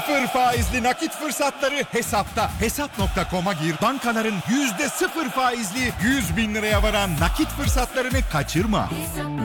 Sıfır faizli nakit fırsatları Hesap'ta. Hesap.com'a gir. Bankaların %0 faizli 100 bin liraya varan nakit fırsatlarını kaçırma.